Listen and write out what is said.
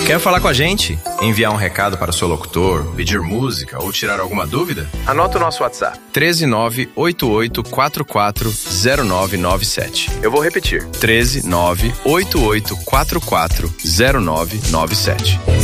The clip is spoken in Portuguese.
Quer falar com a gente? Enviar um recado para o seu locutor, pedir música ou tirar alguma dúvida? Anota o nosso WhatsApp: 13988440997. Eu vou repetir: 13988440997.